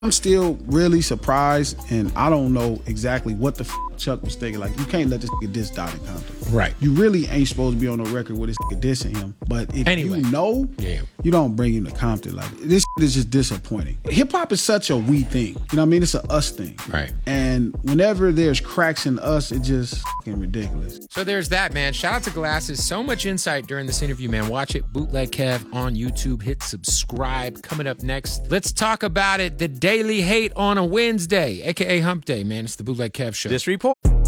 I'm still really surprised, and I don't know exactly what the Chuck was thinking. Like, you can't let this nigga diss Donnie Compton. Right. You really ain't supposed to be on the record with this nigga dissing him. But if you know, you don't bring him to Compton. Like, this is just disappointing. Hip-hop is such a we thing. You know what I mean? It's a us thing. Right. And whenever there's cracks in us, it just fucking ridiculous. So there's that, man. Shout out to Glasses. So much insight during this interview, man. Watch it. Bootleg Kev on YouTube. Hit subscribe. Coming up next, let's talk about it. The Daily Hate on a Wednesday, a.k.a. Hump Day, man. It's the Bootleg Kev Show. This report.